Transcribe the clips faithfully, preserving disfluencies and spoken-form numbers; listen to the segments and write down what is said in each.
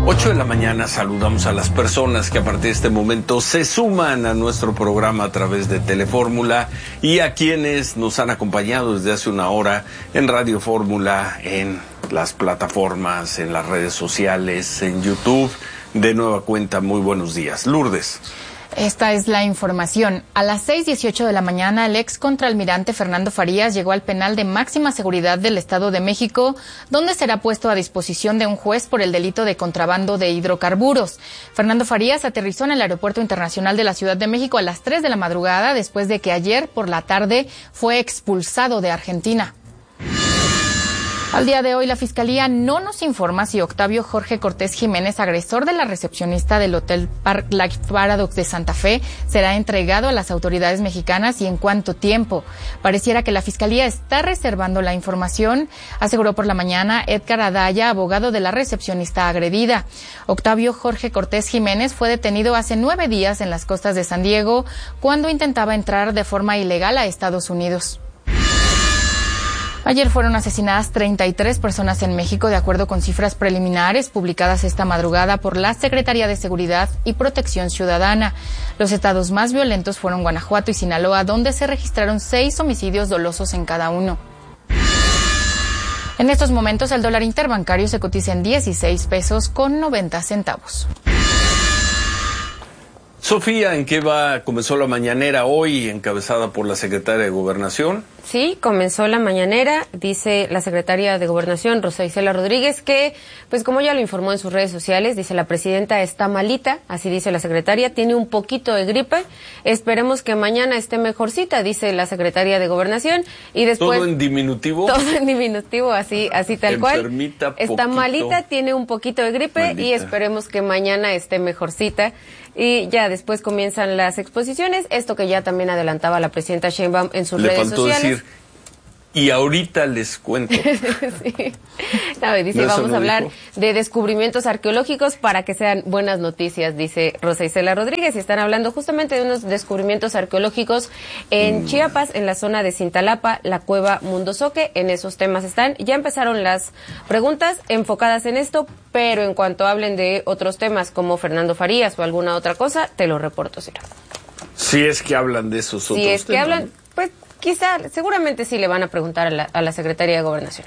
ocho de la mañana saludamos a las personas que a partir de este momento se suman a nuestro programa a través de Telefórmula y a quienes nos han acompañado desde hace una hora en Radio Fórmula, en las plataformas, en las redes sociales, en YouTube. De nueva cuenta, muy buenos días. Lourdes. Esta es la información. A las seis dieciocho de la mañana, el ex contraalmirante Fernando Farías llegó al penal de máxima seguridad del Estado de México, donde será puesto a disposición de un juez por el delito de contrabando de hidrocarburos. Fernando Farías aterrizó en el Aeropuerto Internacional de la Ciudad de México a las tres de la madrugada, después de que ayer por la tarde fue expulsado de Argentina. Al día de hoy, la Fiscalía no nos informa si Octavio Jorge Cortés Jiménez, agresor de la recepcionista del Hotel Park Life Paradox de Santa Fe, será entregado a las autoridades mexicanas y en cuánto tiempo. Pareciera que la Fiscalía está reservando la información, aseguró por la mañana Edgar Adaya, abogado de la recepcionista agredida. Octavio Jorge Cortés Jiménez fue detenido hace nueve días en las costas de San Diego cuando intentaba entrar de forma ilegal a Estados Unidos. Ayer fueron asesinadas treinta y tres personas en México, de acuerdo con cifras preliminares publicadas esta madrugada por la Secretaría de Seguridad y Protección Ciudadana. Los estados más violentos fueron Guanajuato y Sinaloa, donde se registraron seis homicidios dolosos en cada uno. En estos momentos, el dólar interbancario se cotiza en dieciséis pesos con noventa centavos. Sofía, ¿en qué va? Comenzó la mañanera hoy, encabezada por la secretaria de Gobernación. Sí, comenzó la mañanera, dice la secretaria de Gobernación, Rosa Isela Rodríguez, que, pues como ya lo informó en sus redes sociales, dice la presidenta está malita, así dice la secretaria, tiene un poquito de gripe, esperemos que mañana esté mejorcita, dice la secretaria de Gobernación, y después... ¿Todo en diminutivo? Todo en diminutivo, así, así tal cual. Enfermita, está poquito, malita, tiene un poquito de gripe, maldita. Y esperemos que mañana esté mejorcita. Y ya después comienzan las exposiciones, esto que ya también adelantaba la presidenta Sheinbaum en sus Le redes faltó sociales. Decir, y ahorita les cuento. Sí. No, dice, No, vamos no a hablar dijo. de descubrimientos arqueológicos para que sean buenas noticias, dice Rosa Isela Rodríguez. Y están hablando justamente de unos descubrimientos arqueológicos en mm. Chiapas, en la zona de Cintalapa, la cueva Mundozoque. En esos temas están. Ya empezaron las preguntas enfocadas en esto, pero en cuanto hablen de otros temas como Fernando Farías o alguna otra cosa, te lo reporto, Ciro. Si es que hablan de esos otros Si es que temas. hablan, pues quizá, seguramente sí le van a preguntar a la, a la Secretaría de Gobernación.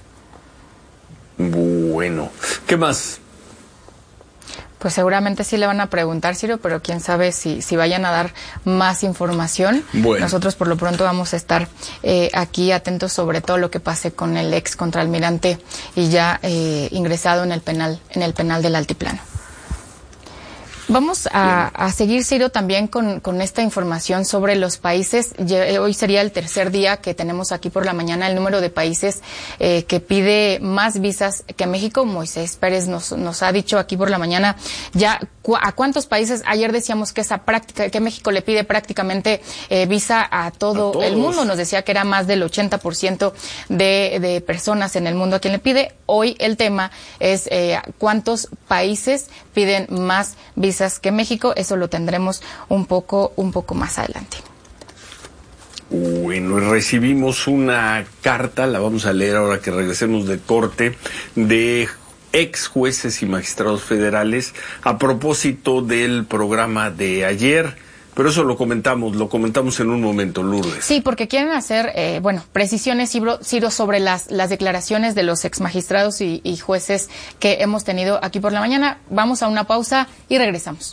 Bueno, ¿qué más? Pues seguramente sí le van a preguntar, Ciro, pero quién sabe si, si vayan a dar más información. Bueno. Nosotros por lo pronto vamos a estar eh, aquí atentos sobre todo lo que pase con el ex contraalmirante y ya eh, ingresado en el penal, en el penal del Altiplano. Vamos a, a seguir, Ciro, también con, con esta información sobre los países. Hoy sería el tercer día que tenemos aquí por la mañana el número de países eh, que pide más visas que México. Moisés Pérez nos, nos ha dicho aquí por la mañana ya cu a cuántos países. Ayer decíamos que esa práctica, que México le pide prácticamente eh, visa a todo el mundo. Nos decía que era más del ochenta por ciento de, de personas en el mundo a quien le pide. Hoy el tema es eh, cuántos países piden más visas que México. Eso lo tendremos un poco, un poco más adelante. Bueno, recibimos una carta, la vamos a leer ahora que regresemos de corte, de ex jueces y magistrados federales a propósito del programa de ayer. Pero eso lo comentamos, lo comentamos en un momento, Lourdes. Sí, porque quieren hacer, eh, bueno, precisiones, Ciro, sobre las, las declaraciones de los exmagistrados y, y jueces que hemos tenido aquí por la mañana. Vamos a una pausa y regresamos.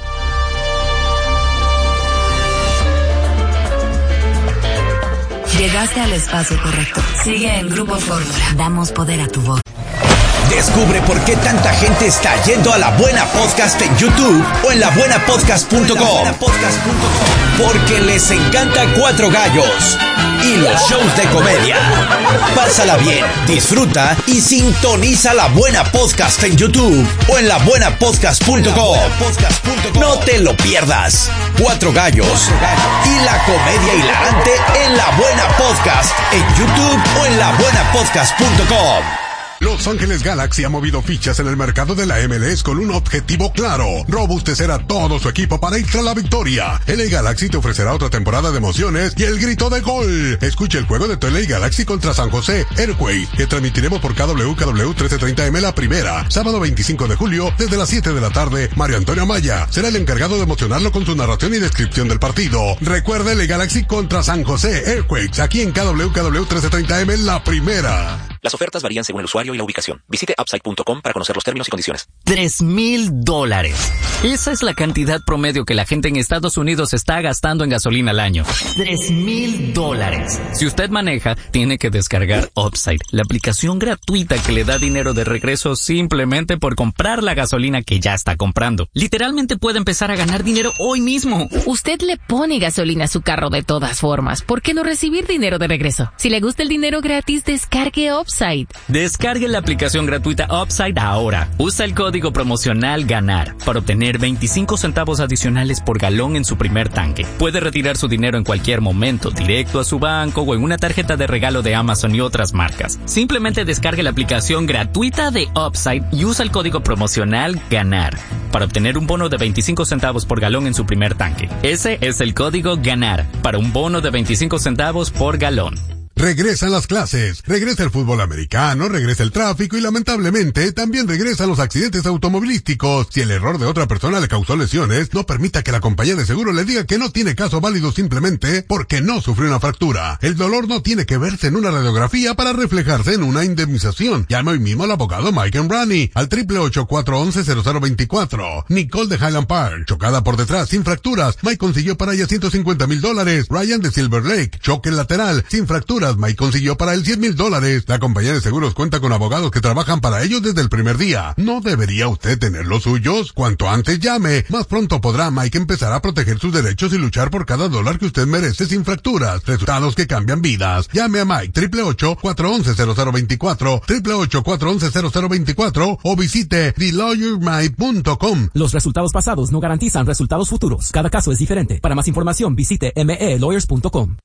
Llegaste al espacio correcto. Sigue en Grupo Fórmula. Damos poder a tu voz. Descubre por qué tanta gente está yendo a La Buena Podcast en YouTube o en la buena podcast punto com. Porque les encanta Cuatro Gallos y los shows de comedia. Pásala bien, disfruta y sintoniza La Buena Podcast en YouTube o en la buena podcast punto com. No te lo pierdas. Cuatro Gallos y la comedia hilarante en La Buena Podcast en YouTube o en la buena podcast punto com. Los Ángeles Galaxy ha movido fichas en el mercado de la M L S con un objetivo claro: robustecer a todo su equipo para ir tras la victoria. L A Galaxy te ofrecerá otra temporada de emociones y el grito de gol. Escucha el juego de tu L A Galaxy contra San José Airway, que transmitiremos por K W K W trece treinta M La Primera, sábado veinticinco de julio, desde las siete de la tarde. Mario Antonio Amaya será el encargado de emocionarlo con su narración y descripción del partido. Recuerda L A Galaxy contra San José Airquakes, aquí en K W K W trece treinta M La Primera. Las ofertas varían según el usuario y la ubicación. Visite upside punto com para conocer los términos y condiciones. Tres mil dólares. Esa es la cantidad promedio que la gente en Estados Unidos está gastando en gasolina al año. Tres mil dólares. Si usted maneja, tiene que descargar Upside, la aplicación gratuita que le da dinero de regreso simplemente por comprar la gasolina que ya está comprando. Literalmente puede empezar a ganar dinero hoy mismo. Usted le pone gasolina a su carro de todas formas. ¿Por qué no recibir dinero de regreso? Si le gusta el dinero gratis, descargue Upside. Descargue la aplicación gratuita Upside ahora. Usa el código promocional GANAR para obtener veinticinco centavos adicionales por galón en su primer tanque. Puede retirar su dinero en cualquier momento, directo a su banco o en una tarjeta de regalo de Amazon y otras marcas. Simplemente descargue la aplicación gratuita de Upside y usa el código promocional GANAR para obtener un bono de veinticinco centavos por galón en su primer tanque. Ese es el código GANAR para un bono de veinticinco centavos por galón. Regresan las clases, regresa el fútbol americano, regresa el tráfico y lamentablemente también regresan los accidentes automovilísticos. Si el error de otra persona le causó lesiones, no permita que la compañía de seguro le diga que no tiene caso válido simplemente porque no sufrió una fractura. El dolor no tiene que verse en una radiografía para reflejarse en una indemnización. Llama hoy mismo al abogado Mike Embrani al triple ocho, cuatro once, cero cero veinticuatro. Nicole de Highland Park, chocada por detrás sin fracturas, Mike consiguió para ella ciento cincuenta mil dólares. Ryan de Silver Lake, choque lateral sin fracturas, Mike consiguió para él cien mil dólares. La compañía de seguros cuenta con abogados que trabajan para ellos desde el primer día. ¿No debería usted tener los suyos? Cuanto antes llame, más pronto podrá Mike empezar a proteger sus derechos y luchar por cada dólar que usted merece sin fracturas. Resultados que cambian vidas. Llame a Mike, triple ocho, cuatro once, cero cero veinticuatro, triple ocho, cuatro once, cero cero veinticuatro o visite the lawyer mike punto com. Los resultados pasados no garantizan resultados futuros. Cada caso es diferente. Para más información visite m e lawyers punto com.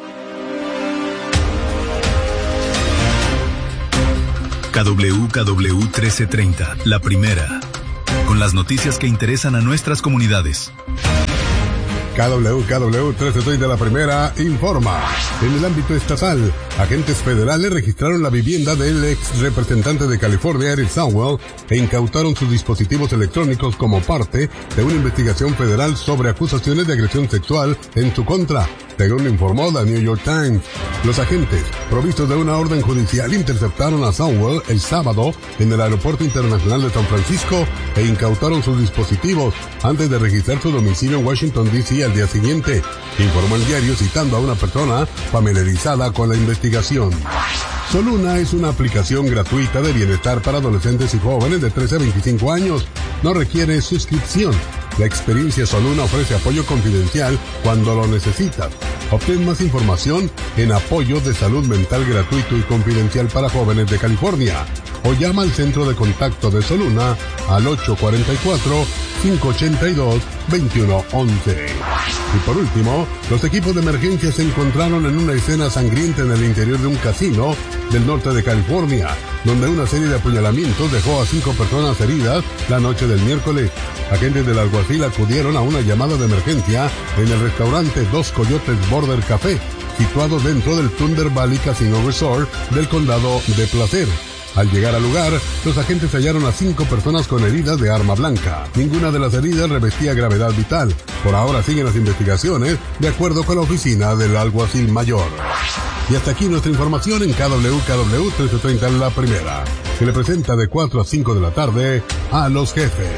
K W K W trece treinta, La Primera, con las noticias que interesan a nuestras comunidades. K W K W trece treinta La Primera informa. En el ámbito estatal, agentes federales registraron la vivienda del ex representante de California, Eric Sandwell, e incautaron sus dispositivos electrónicos como parte de una investigación federal sobre acusaciones de agresión sexual en su contra, según informó la New York Times. Los agentes, provistos de una orden judicial, interceptaron a Sandwell el sábado en el Aeropuerto Internacional de San Francisco e incautaron sus dispositivos antes de registrar su domicilio en Washington, D C al día siguiente, informó el diario citando a una persona familiarizada con la investigación. Soluna es una aplicación gratuita de bienestar para adolescentes y jóvenes de trece a veinticinco años. No requiere suscripción. La experiencia Soluna ofrece apoyo confidencial cuando lo necesitas. Obtén más información en apoyo de salud mental gratuito y confidencial para jóvenes de California o llama al centro de contacto de Soluna al ocho cuatro cuatro, cinco ocho dos, dos uno uno uno. Y por último, los equipos de emergencia se encontraron en una escena sangrienta en el interior de un casino del norte de California, donde una serie de apuñalamientos dejó a cinco personas heridas la noche del miércoles. Agentes del alguacil acudieron a una llamada de emergencia en el restaurante Dos Coyotes Border Café, situado dentro del Thunder Valley Casino Resort del condado de Placer. Al llegar al lugar, los agentes hallaron a cinco personas con heridas de arma blanca. Ninguna de las heridas revestía gravedad vital. Por ahora siguen las investigaciones, de acuerdo con la oficina del alguacil mayor. Y hasta aquí nuestra información en K W K W trece treinta La Primera, que le presenta de cuatro a cinco de la tarde a los jefes.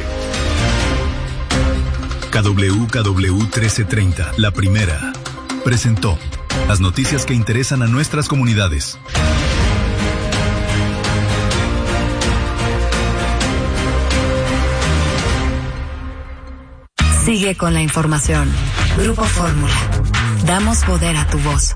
K W K W trece treinta, La Primera, presentó las noticias que interesan a nuestras comunidades. Sigue con la información. Grupo Fórmula. Damos poder a tu voz.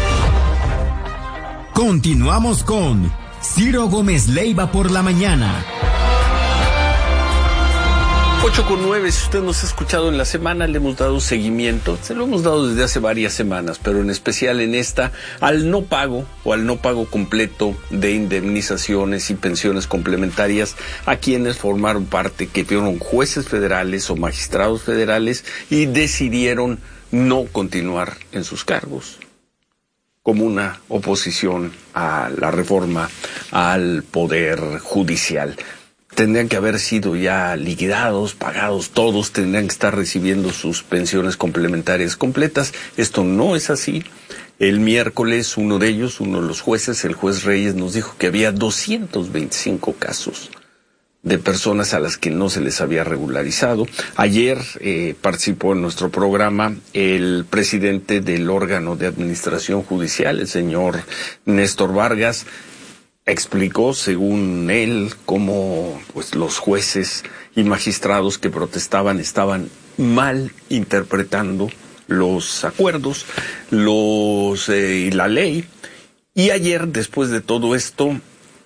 Continuamos con Ciro Gómez Leiva por la mañana. ocho con nueve, si usted nos ha escuchado en la semana, le hemos dado seguimiento, se lo hemos dado desde hace varias semanas, pero en especial en esta, al no pago o al no pago completo de indemnizaciones y pensiones complementarias a quienes formaron parte, que fueron jueces federales o magistrados federales y decidieron no continuar en sus cargos, como una oposición a la reforma al Poder Judicial. Tendrían que haber sido ya liquidados, pagados todos, tendrían que estar recibiendo sus pensiones complementarias completas. Esto no es así. El miércoles uno de ellos, uno de los jueces, el juez Reyes, nos dijo que había doscientos veinticinco casos de personas a las que no se les había regularizado. Ayer eh, participó en nuestro programa el presidente del órgano de administración judicial, el señor Néstor Vargas. Explicó, según él, cómo pues los jueces y magistrados que protestaban estaban mal interpretando los acuerdos, los eh, y la ley. Y ayer, después de todo esto,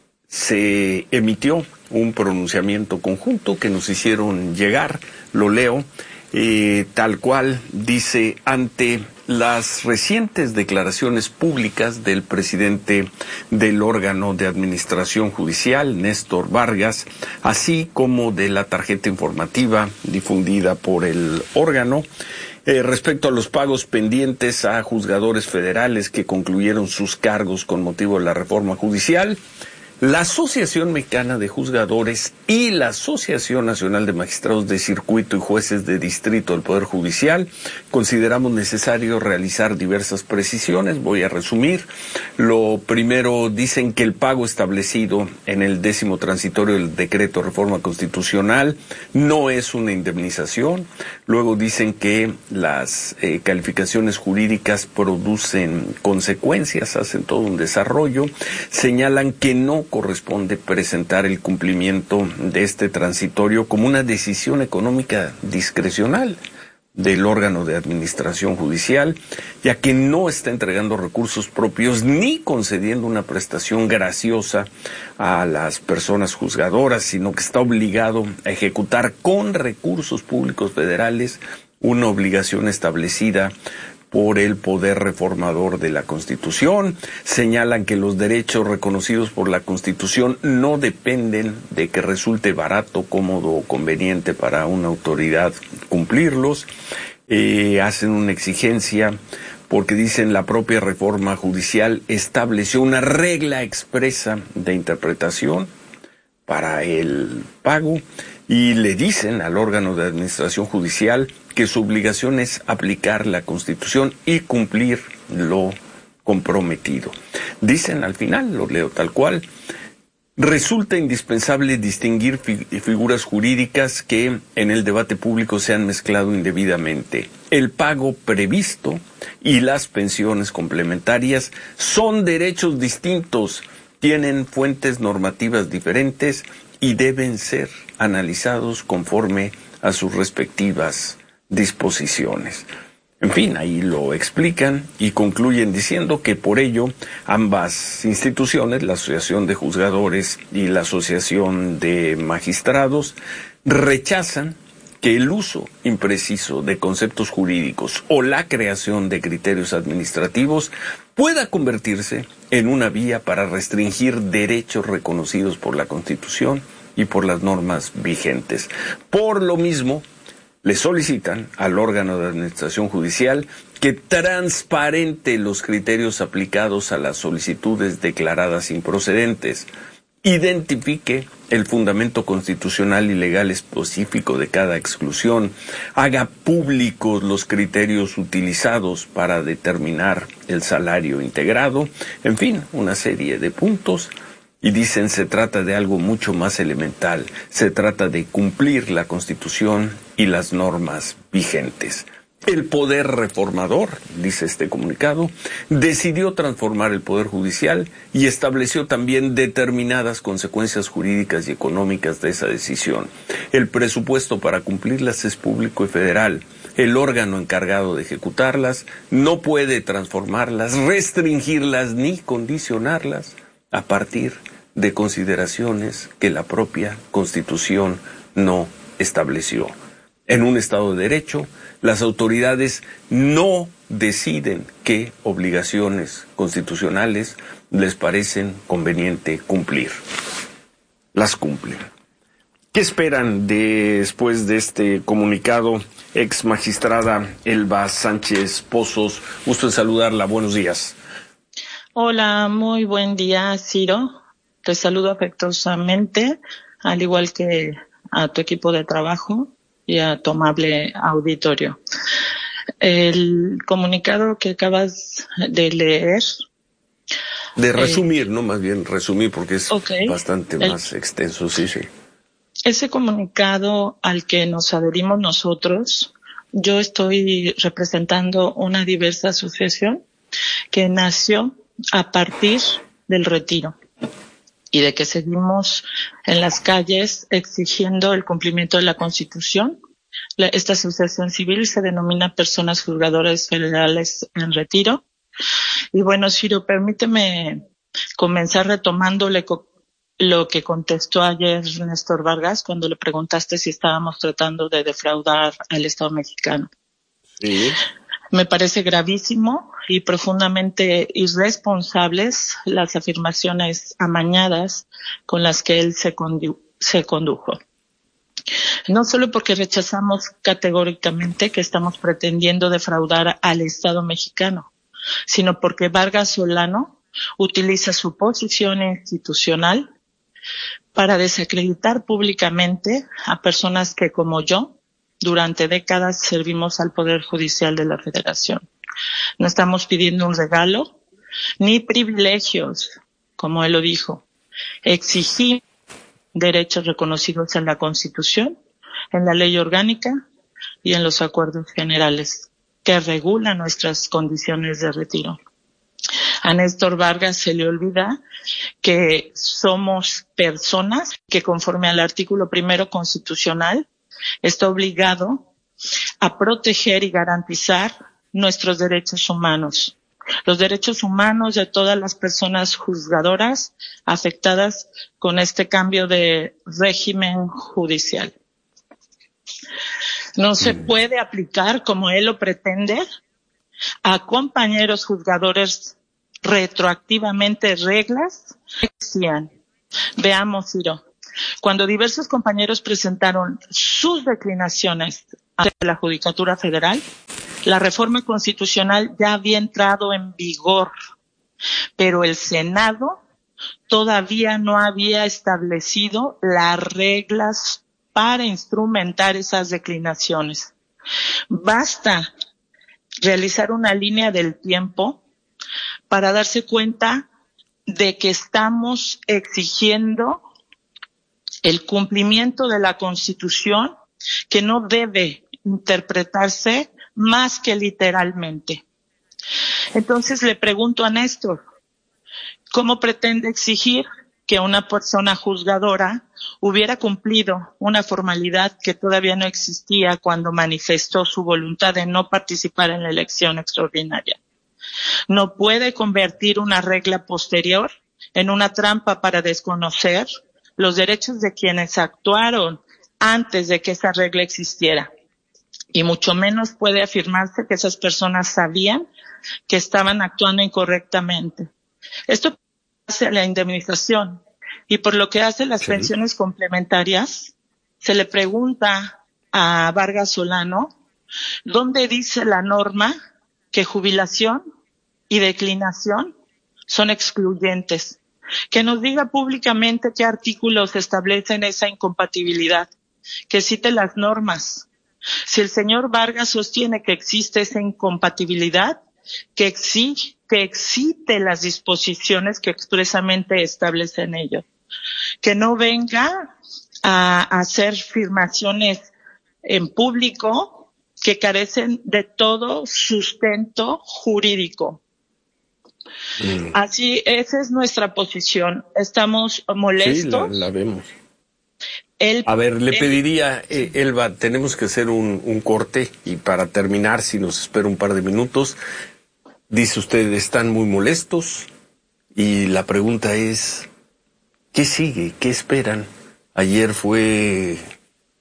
se emitió un pronunciamiento conjunto que nos hicieron llegar. Lo leo, eh, tal cual dice: ante las recientes declaraciones públicas del presidente del órgano de administración judicial, Néstor Vargas, así como de la tarjeta informativa difundida por el órgano, eh, respecto a los pagos pendientes a juzgadores federales que concluyeron sus cargos con motivo de la reforma judicial, la Asociación Mexicana de Juzgadores y la Asociación Nacional de Magistrados de Circuito y Jueces de Distrito del Poder Judicial consideramos necesario realizar diversas precisiones. Voy a resumir. Lo primero, dicen que el pago establecido en el décimo transitorio del decreto de reforma constitucional no es una indemnización. Luego dicen que las eh, calificaciones jurídicas producen consecuencias, hacen todo un desarrollo. Señalan que no corresponde presentar el cumplimiento de este transitorio como una decisión económica discrecional del órgano de administración judicial, ya que no está entregando recursos propios ni concediendo una prestación graciosa a las personas juzgadoras, sino que está obligado a ejecutar con recursos públicos federales una obligación establecida por el poder reformador de la Constitución. Señalan que los derechos reconocidos por la Constitución no dependen de que resulte barato, cómodo o conveniente para una autoridad cumplirlos. Eh, hacen una exigencia porque dicen la propia reforma judicial estableció una regla expresa de interpretación para el pago y le dicen al órgano de administración judicial que su obligación es aplicar la Constitución y cumplir lo comprometido. Dicen al final, lo leo tal cual: resulta indispensable distinguir fi- figuras jurídicas que en el debate público se han mezclado indebidamente. El pago previsto y las pensiones complementarias son derechos distintos, tienen fuentes normativas diferentes y deben ser analizados conforme a sus respectivas disposiciones. En fin, ahí lo explican y concluyen diciendo que por ello ambas instituciones, la Asociación de Juzgadores y la Asociación de Magistrados, rechazan que el uso impreciso de conceptos jurídicos o la creación de criterios administrativos pueda convertirse en una vía para restringir derechos reconocidos por la Constitución y por las normas vigentes. Por lo mismo, le solicitan al órgano de administración judicial que transparente los criterios aplicados a las solicitudes declaradas improcedentes, identifique el fundamento constitucional y legal específico de cada exclusión, haga públicos los criterios utilizados para determinar el salario integrado, en fin, una serie de puntos. Y dicen, se trata de algo mucho más elemental, se trata de cumplir la Constitución y las normas vigentes. El poder reformador, dice este comunicado, decidió transformar el Poder Judicial y estableció también determinadas consecuencias jurídicas y económicas de esa decisión. El presupuesto para cumplirlas es público y federal. El órgano encargado de ejecutarlas no puede transformarlas, restringirlas ni condicionarlas a partir de consideraciones que la propia Constitución no estableció. En un Estado de Derecho, las autoridades no deciden qué obligaciones constitucionales les parecen conveniente cumplir. Las cumplen. ¿Qué esperan de, después de este comunicado, ex magistrada Elba Sánchez Pozos? Gusto en saludarla. Buenos días. Hola, muy buen día, Ciro. Te saludo afectuosamente, al igual que a tu equipo de trabajo y a tu amable auditorio. El comunicado que acabas de leer... De resumir, eh, no más bien resumir, porque es okay, bastante el, más extenso, sí, sí. Ese comunicado al que nos adherimos nosotros, yo estoy representando una diversa asociación que nació a partir del retiro y de que seguimos en las calles exigiendo el cumplimiento de la Constitución. La, esta asociación civil se denomina Personas Juzgadoras Federales en Retiro. Y bueno, Ciro, permíteme comenzar retomándole co- lo que contestó ayer Néstor Vargas cuando le preguntaste si estábamos tratando de defraudar al Estado mexicano. Sí. Me parece gravísimo y profundamente irresponsables las afirmaciones amañadas con las que él se, condu- se condujo. No solo porque rechazamos categóricamente que estamos pretendiendo defraudar al Estado mexicano, sino porque Vargas Solano utiliza su posición institucional para desacreditar públicamente a personas que, como yo, durante décadas servimos al Poder Judicial de la Federación. No estamos pidiendo un regalo ni privilegios, como él lo dijo. Exigimos derechos reconocidos en la Constitución, en la ley orgánica y en los acuerdos generales que regulan nuestras condiciones de retiro. A Néstor Vargas se le olvida que somos personas que, conforme al artículo primero constitucional, está obligado a proteger y garantizar nuestros derechos humanos, los derechos humanos de todas las personas juzgadoras afectadas con este cambio de régimen judicial. No se puede aplicar, como él lo pretende, a compañeros juzgadores retroactivamente reglas que existían. Veamos, Ciro. Cuando diversos compañeros presentaron sus declinaciones ante la Judicatura Federal, la reforma constitucional ya había entrado en vigor, pero el Senado todavía no había establecido las reglas para instrumentar esas declinaciones. Basta realizar una línea del tiempo para darse cuenta de que estamos exigiendo el cumplimiento de la Constitución, que no debe interpretarse más que literalmente. Entonces le pregunto a Néstor, ¿cómo pretende exigir que una persona juzgadora hubiera cumplido una formalidad que todavía no existía cuando manifestó su voluntad de no participar en la elección extraordinaria? No puede convertir una regla posterior en una trampa para desconocer los derechos de quienes actuaron antes de que esa regla existiera. Y mucho menos puede afirmarse que esas personas sabían que estaban actuando incorrectamente. Esto hace la indemnización. Y por lo que hace las sí. pensiones complementarias, se le pregunta a Vargas Solano, ¿dónde dice la norma que jubilación y declinación son excluyentes? Que nos diga públicamente qué artículos establecen esa incompatibilidad, que cite las normas. Si el señor Vargas sostiene que existe esa incompatibilidad, que exige, que excite las disposiciones que expresamente establecen ellos. Que no venga a, a hacer afirmaciones en público que carecen de todo sustento jurídico. Mm. Así, esa es nuestra posición. Estamos molestos. Sí, la, la vemos. El, a ver, le el, pediría, eh, Elba, tenemos que hacer un, un corte y para terminar, si nos espera un par de minutos, dice usted, están muy molestos y la pregunta es, ¿qué sigue? ¿Qué esperan? Ayer fue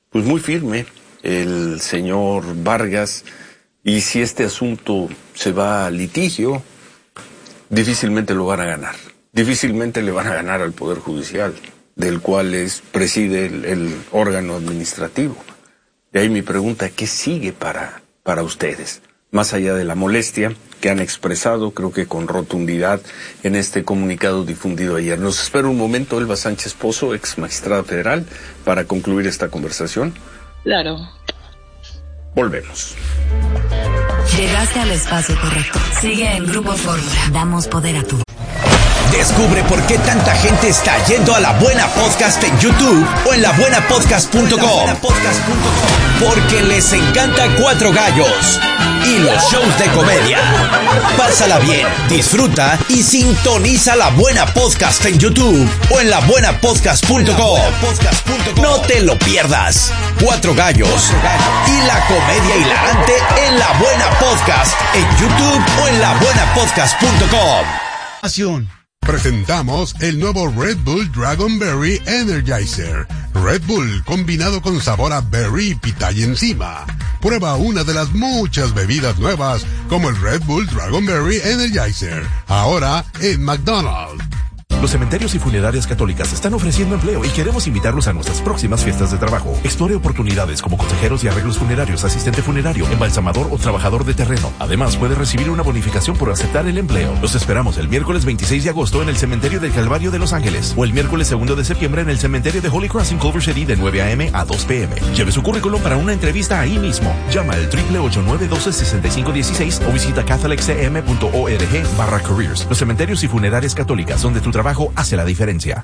pues muy firme el señor Vargas, y si este asunto se va a litigio, difícilmente lo van a ganar. Difícilmente le van a ganar al Poder Judicial, del cual es preside el, el órgano administrativo. De ahí mi pregunta, ¿qué sigue para, para ustedes? Más allá de la molestia que han expresado, creo que con rotundidad, en este comunicado difundido ayer. Nos espera un momento Elba Sánchez Pozo, ex magistrada federal, para concluir esta conversación. Claro. Volvemos. Llegaste al espacio correcto. Sigue en Grupo Fórmula. Damos poder a tu... Descubre por qué tanta gente está yendo a La Buena Podcast en YouTube o en la buena podcast punto com. Porque les encanta Cuatro Gallos y los shows de comedia. Pásala bien, disfruta y sintoniza La Buena Podcast en YouTube o en la buena podcast punto com. No te lo pierdas. Cuatro Gallos y la comedia hilarante en La Buena Podcast en YouTube o en la buena podcast punto com. Presentamos el nuevo Red Bull Dragonberry Energizer. Red Bull combinado con sabor a berry y pitaya encima. Prueba una de las muchas bebidas nuevas como el Red Bull Dragonberry Energizer. Ahora en McDonald's. Los cementerios y funerarias católicas están ofreciendo empleo y queremos invitarlos a nuestras próximas fiestas de trabajo. Explore oportunidades como consejeros y arreglos funerarios, asistente funerario, embalsamador o trabajador de terreno. Además, puede recibir una bonificación por aceptar el empleo. Los esperamos el miércoles veintiséis de agosto en el Cementerio del Calvario de Los Ángeles o el miércoles segundo de septiembre en el Cementerio de Holy Cross en Culver City de nueve a eme a dos pe eme. Lleve su currículum para una entrevista ahí mismo. Llama al triple ocho nueve uno dos seis cinco uno seis o visita catholic c m punto org barra careers. Los cementerios y funerarias católicas, donde tu trabajo hace la diferencia.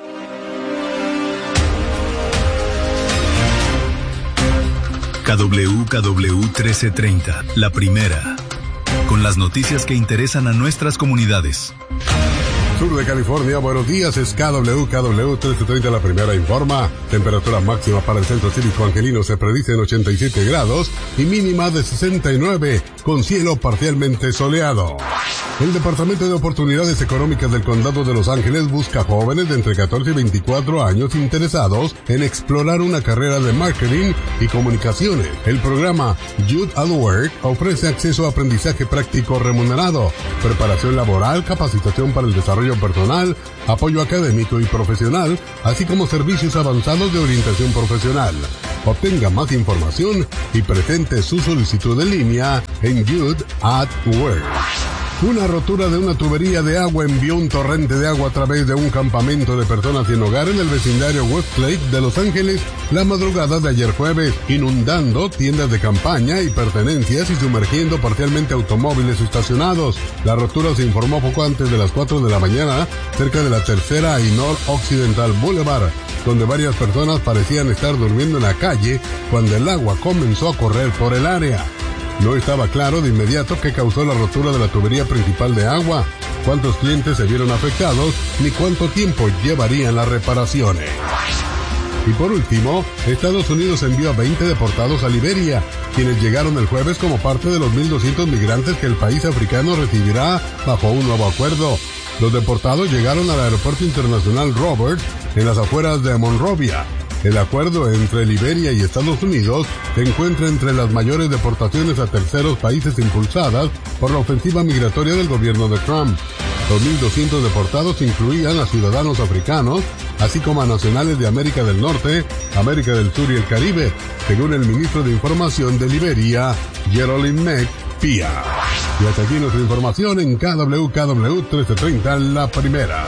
K W K W trece treinta, la primera, con las noticias que interesan a nuestras comunidades. Sur de California, buenos días, es K W K W trece treinta, la primera informa. Temperatura máxima para el centro cívico angelino se predice en ochenta y siete grados y mínima de sesenta y nueve, con cielo parcialmente soleado. El Departamento de Oportunidades Económicas del Condado de Los Ángeles busca jóvenes de entre catorce y veinticuatro años interesados en explorar una carrera de marketing y comunicaciones. El programa Youth at Work ofrece acceso a aprendizaje práctico remunerado, preparación laboral, capacitación para el desarrollo personal, apoyo académico y profesional, así como servicios avanzados de orientación profesional. Obtenga más información y presente su solicitud en línea en Youth at Work. Una rotura de una tubería de agua envió un torrente de agua a través de un campamento de personas sin hogar en el vecindario Westlake de Los Ángeles la madrugada de ayer jueves, inundando tiendas de campaña y pertenencias y sumergiendo parcialmente automóviles estacionados. La rotura se informó poco antes de las cuatro de la mañana cerca de la Tercera y North Occidental Boulevard, donde varias personas parecían estar durmiendo en la calle cuando el agua comenzó a correr por el área. No estaba claro de inmediato qué causó la rotura de la tubería principal de agua, cuántos clientes se vieron afectados, ni cuánto tiempo llevarían las reparaciones. Y por último, Estados Unidos envió a veinte deportados a Liberia, quienes llegaron el jueves como parte de los mil doscientos migrantes que el país africano recibirá bajo un nuevo acuerdo. Los deportados llegaron al Aeropuerto Internacional Roberts, en las afueras de Monrovia. El acuerdo entre Liberia y Estados Unidos se encuentra entre las mayores deportaciones a terceros países impulsadas por la ofensiva migratoria del gobierno de Trump. Los mil doscientos deportados incluían a ciudadanos africanos, así como a nacionales de América del Norte, América del Sur y el Caribe, según el ministro de Información de Liberia, Geraldine Mack Pia. Y hasta aquí nuestra información en K W K W trece treinta, la primera.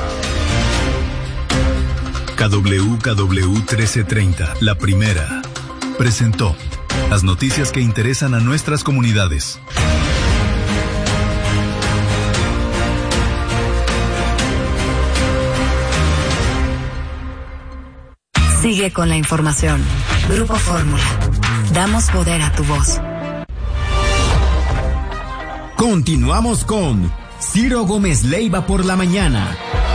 K W K W trece treinta, la primera, presentó las noticias que interesan a nuestras comunidades. Sigue con la información. Grupo Fórmula. Damos poder a tu voz. Continuamos con Ciro Gómez Leiva por la mañana.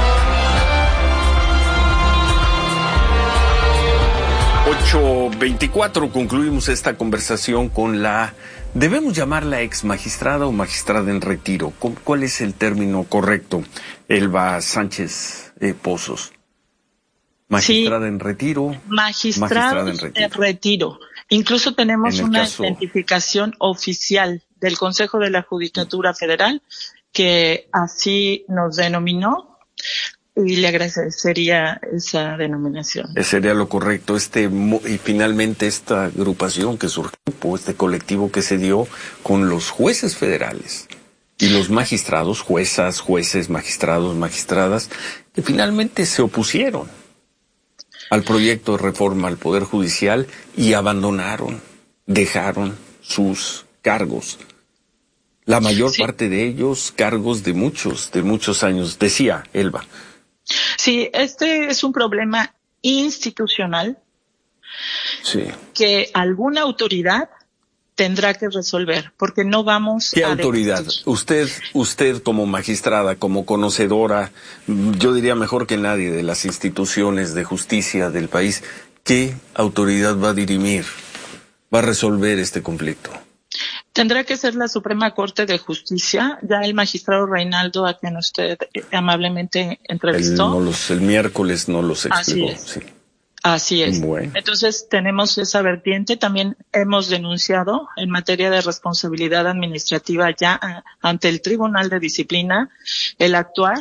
ocho veinticuatro, concluimos esta conversación con la, debemos llamarla ex magistrada o magistrada en retiro. ¿Cuál es el término correcto? Elba Sánchez eh, Pozos. Magistrada sí, en retiro. Magistrada en retiro. en retiro. Incluso tenemos una caso... identificación oficial del Consejo de la Judicatura Federal que así nos denominó y le agradecería esa denominación. Sería lo correcto. Este y finalmente esta agrupación que surgió, este colectivo que se dio con los jueces federales y los magistrados, juezas, jueces, magistrados, magistradas, que finalmente se opusieron al proyecto de reforma al Poder Judicial y abandonaron, dejaron sus cargos. La mayor sí. parte de ellos, cargos de muchos, de muchos años. Decía Elba. Sí, este es un problema institucional sí. que alguna autoridad tendrá que resolver, porque no vamos ¿Qué a... ¿Qué autoridad? decidir. Usted, usted como magistrada, como conocedora, yo diría mejor que nadie de las instituciones de justicia del país, ¿qué autoridad va a dirimir, va a resolver este conflicto? Tendrá que ser la Suprema Corte de Justicia. Ya el magistrado Reinaldo, a quien usted amablemente entrevistó. El, no los, el miércoles no los explicó. Así es. Sí. Así es. Bueno. Entonces tenemos esa vertiente. También hemos denunciado en materia de responsabilidad administrativa ya ante el Tribunal de Disciplina el actuar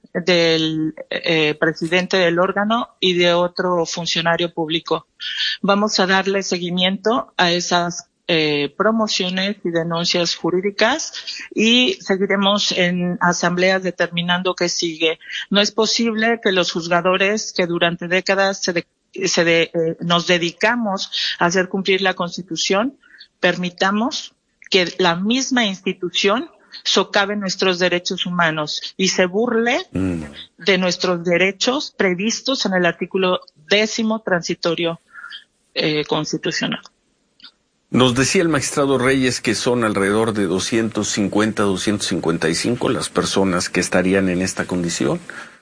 del eh, presidente del órgano y de otro funcionario público. Vamos a darle seguimiento a esas Eh, promociones y denuncias jurídicas y seguiremos en asambleas determinando qué sigue. No es posible que los juzgadores que durante décadas se, de, se de, eh, nos dedicamos a hacer cumplir la Constitución, permitamos que la misma institución socave nuestros derechos humanos y se burle mm. de nuestros derechos previstos en el artículo décimo transitorio eh, constitucional. Nos decía el magistrado Reyes que son alrededor de doscientos cincuenta, doscientos cincuenta y cinco las personas que estarían en esta condición.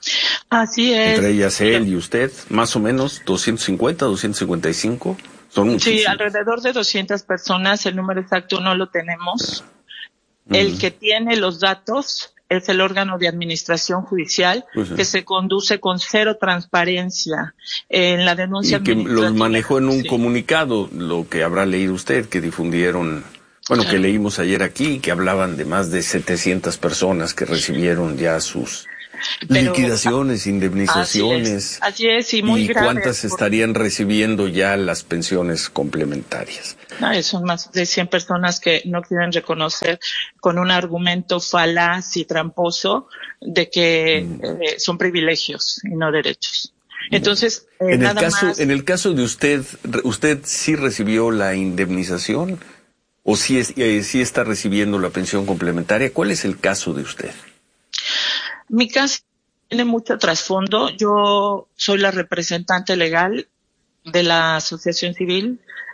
Así es. Entre ellas él y usted, más o menos doscientos cincuenta, doscientos cincuenta y cinco. Son muchísimos. Sí, alrededor de doscientas personas, el número exacto no lo tenemos. Mm. El que tiene los datos es el órgano de administración judicial, pues sí. que se conduce con cero transparencia en la denuncia y que administrativa. los manejó en un sí. comunicado, lo que habrá leído usted, que difundieron, bueno, claro. que leímos ayer aquí, que hablaban de más de setecientas personas que recibieron ya sus Pero, liquidaciones, indemnizaciones. Así es, así es y muy ¿Y grave. cuántas Por... estarían recibiendo ya las pensiones complementarias? Ah, son más de cien personas que no quieren reconocer con un argumento falaz y tramposo de que mm. eh, son privilegios y no derechos. Entonces, eh, en nada el caso, más... en el caso de usted, ¿usted sí recibió la indemnización o sí, es, eh, sí está recibiendo la pensión complementaria? ¿Cuál es el caso de usted? Mi caso tiene mucho trasfondo. Yo soy la representante legal de la Asociación Civil